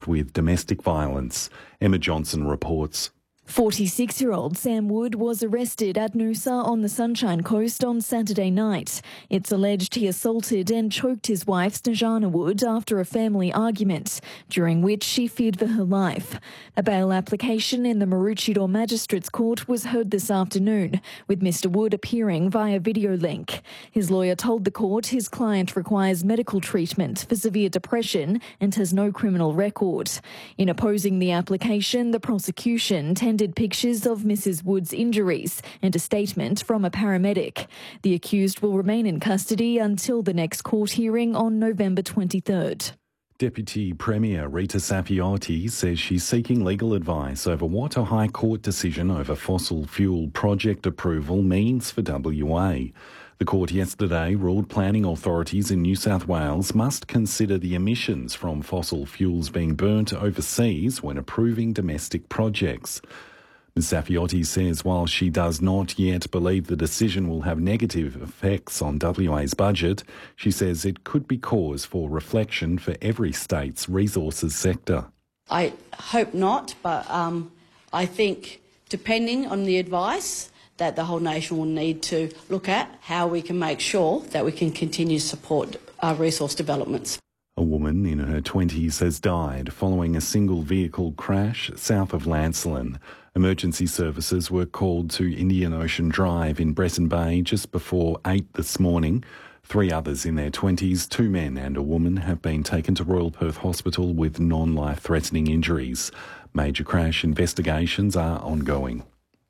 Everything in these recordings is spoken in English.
with domestic violence. Emma Johnson reports. 46-year-old Sam Wood was arrested at Noosa on the Sunshine Coast on Saturday night. It's alleged he assaulted and choked his wife, Snejana Wood, after a family argument, during which she feared for her life. A bail application in the Maroochydore Magistrates Court was heard this afternoon, with Mr Wood appearing via video link. His lawyer told the court his client requires medical treatment for severe depression and has no criminal record. In opposing the application, the prosecution tendered pictures of Mrs Wood's injuries and a statement from a paramedic. The accused will remain in custody until the next court hearing on November 23rd. Deputy Premier Rita Sapiotti says she's seeking legal advice over what a High Court decision over fossil fuel project approval means for WA. The court yesterday ruled planning authorities in New South Wales must consider the emissions from fossil fuels being burnt overseas when approving domestic projects. Ms Sapiotti says while she does not yet believe the decision will have negative effects on WA's budget, she says it could be cause for reflection for every state's resources sector. I hope not, but I think depending on the advice that the whole nation will need to look at how we can make sure that we can continue to support our resource developments. A woman in her 20s has died following a single vehicle crash south of Lancelin. Emergency services were called to Indian Ocean Drive in Bresson Bay just before 8 this morning. 3 others in their 20s, 2 men and a woman, have been taken to Royal Perth Hospital with non-life-threatening injuries. Major crash investigations are ongoing.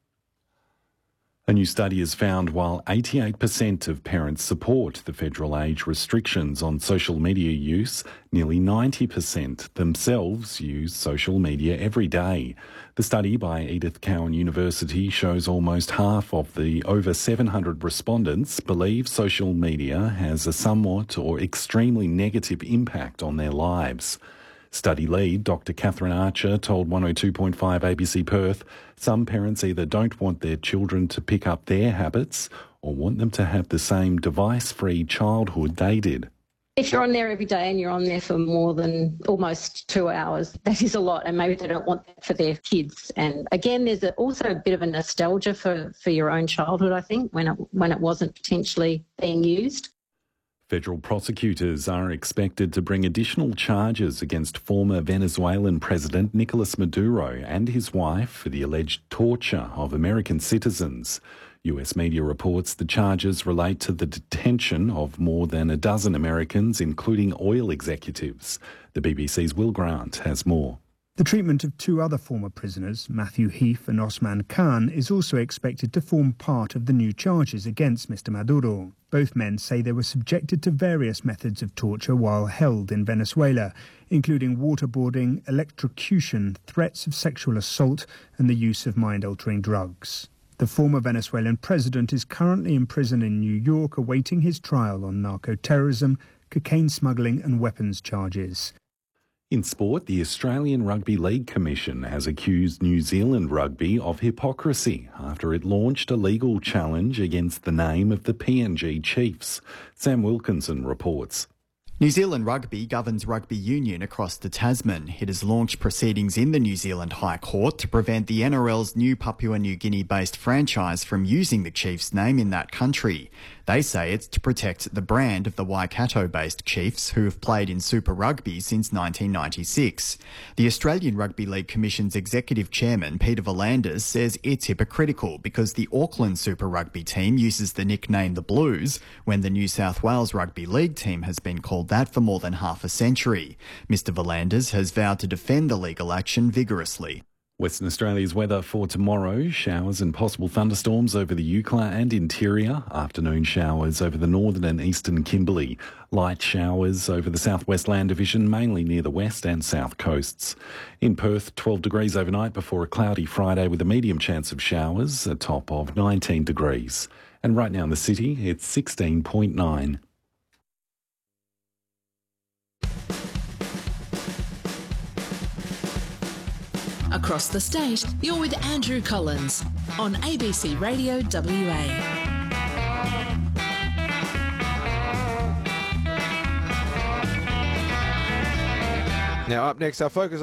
A new study has found while 88% of parents support the federal age restrictions on social media use, nearly 90% themselves use social media every day. The study by Edith Cowan University shows almost half of the over 700 respondents believe social media has a somewhat or extremely negative impact on their lives. Study lead Dr Catherine Archer told 102.5 ABC Perth some parents either don't want their children to pick up their habits or want them to have the same device-free childhood they did. If you're on there every day and you're on there for more than almost 2 hours, that is a lot, and maybe they don't want that for their kids. And again, there's also a bit of a nostalgia for your own childhood, I think, when it wasn't potentially being used. Federal prosecutors are expected to bring additional charges against former Venezuelan President Nicolas Maduro and his wife for the alleged torture of American citizens. US media reports the charges relate to the detention of more than a dozen Americans, including oil executives. The BBC's Will Grant has more. The treatment of 2 other former prisoners, Matthew Heath and Osman Khan, is also expected to form part of the new charges against Mr Maduro. Both men say they were subjected to various methods of torture while held in Venezuela, including waterboarding, electrocution, threats of sexual assault and the use of mind-altering drugs. The former Venezuelan president is currently in prison in New York awaiting his trial on narco-terrorism, cocaine smuggling and weapons charges. In sport, the Australian Rugby League Commission has accused New Zealand Rugby of hypocrisy after it launched a legal challenge against the name of the PNG Chiefs. Sam Wilkinson reports. New Zealand Rugby governs rugby union across the Tasman. It has launched proceedings in the New Zealand High Court to prevent the NRL's new Papua New Guinea-based franchise from using the Chiefs' name in that country. They say it's to protect the brand of the Waikato-based Chiefs, who have played in Super Rugby since 1996. The Australian Rugby League Commission's executive chairman, Peter V'landys, says it's hypocritical because the Auckland Super Rugby team uses the nickname the Blues, when the New South Wales Rugby League team has been called that for more than half a century. Mr V'landys has vowed to defend the legal action vigorously. Western Australia's weather for tomorrow: showers and possible thunderstorms over the Eucla and interior, afternoon showers over the northern and eastern Kimberley, light showers over the southwest land division, mainly near the west and south coasts. In Perth, 12 degrees overnight before a cloudy Friday with a medium chance of showers, a top of 19 degrees. And right now in the city, it's 16.9. Across the state, you're with Andrew Collins on ABC Radio WA. Now up next, our focus